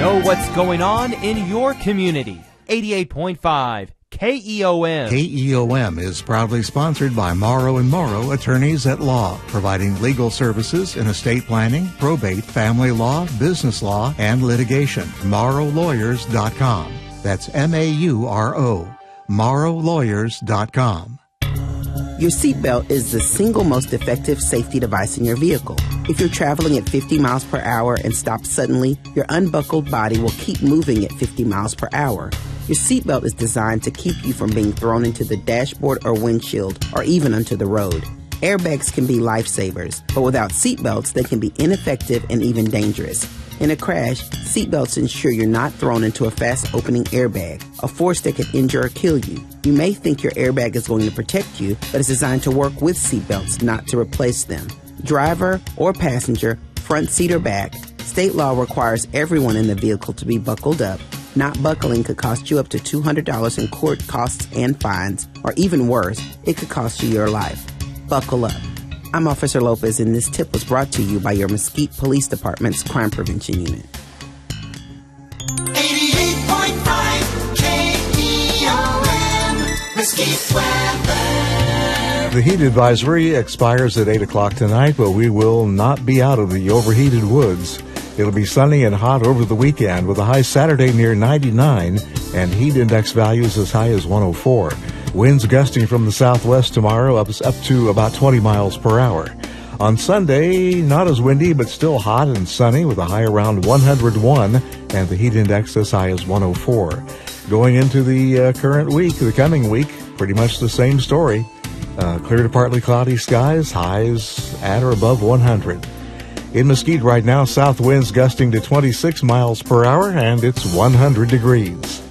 Know what's going on in your community. 88.5 KEOM. KEOM is proudly sponsored by Morrow & Morrow Attorneys at Law, providing legal services in estate planning, probate, family law, business law, and litigation. MorrowLawyers.com. That's MAURO. MorrowLawyers.com. Your seatbelt is the single most effective safety device in your vehicle. If you're traveling at 50 miles per hour and stop suddenly, your unbuckled body will keep moving at 50 miles per hour. Your seatbelt is designed to keep you from being thrown into the dashboard or windshield or even onto the road. Airbags can be lifesavers, but without seatbelts, they can be ineffective and even dangerous. In a crash, seatbelts ensure you're not thrown into a fast-opening airbag, a force that could injure or kill you. You may think your airbag is going to protect you, but it's designed to work with seatbelts, not to replace them. Driver or passenger, front seat or back, state law requires everyone in the vehicle to be buckled up. Not buckling could cost you up to $200 in court costs and fines, or even worse, it could cost you your life. Buckle up. I'm Officer Lopez, and this tip was brought to you by your Mesquite Police Department's Crime Prevention Unit. 88.5 KEOM, Mesquite weather. The heat advisory expires at 8 o'clock tonight, but we will not be out of the overheated woods. It'll be sunny and hot over the weekend with a high Saturday near 99 and heat index values as high as 104. Winds gusting from the southwest tomorrow up to about 20 miles per hour. On Sunday, not as windy, but still hot and sunny with a high around 101 and the heat index as high as 104. Going into the current week, the coming week, pretty much the same story. Clear to partly cloudy skies, highs at or above 100. In Mesquite right now, south winds gusting to 26 miles per hour, and it's 100 degrees.